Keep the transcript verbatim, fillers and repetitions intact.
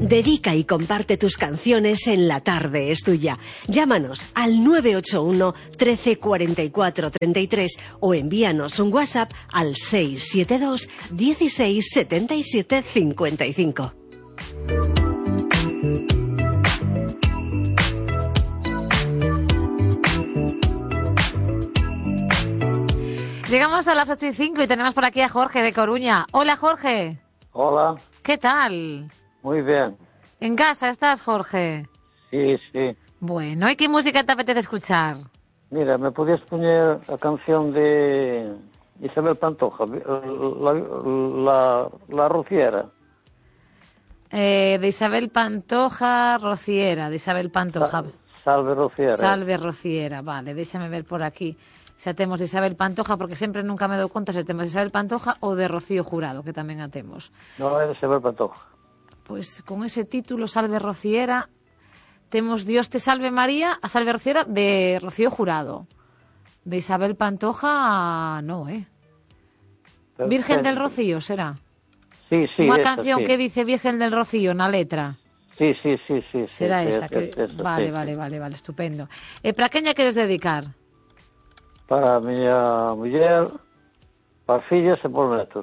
Dedica y comparte tus canciones en La Tarde es Tuya. Llámanos al nueve ocho uno, trece, cuarenta y cuatro, treinta y tres o envíanos un WhatsApp al seis siete dos, dieciséis, setenta y siete, cincuenta y cinco. Llegamos a las ocho y cinco y tenemos por aquí a Jorge de Coruña. Hola, Jorge. Hola. ¿Qué tal? Muy bien. ¿En casa estás, Jorge? Sí, sí. Bueno, ¿y qué música te apetece escuchar? Mira, ¿me podías poner la canción de Isabel Pantoja, la, la, la rociera? Eh, de Isabel Pantoja, Rociera, de Isabel Pantoja. Sa Salve Rociera. Salve Rociera, vale, déxame ver por aquí. Se temos de Isabel Pantoja, porque sempre nunca me dou conta se temos de Isabel Pantoja ou de Rocío Jurado, que tamén a temos. No, é de Isabel Pantoja. Pois con ese título, Salve Rociera, temos Dios te salve María, a Salve Rociera de Rocío Jurado. De Isabel Pantoja, no, eh? Pero Virgen del Rocío, será? Sí, sí, unha esa, canción sí. que dice Virgen del Rocío na letra. Sí, sí, sí, sí. Será sí, esa, sí, que... esa, vale, sí, vale, sí. vale, vale, estupendo. E para quen lle queres dedicar? Para a miña muller, para as fillas e por netos.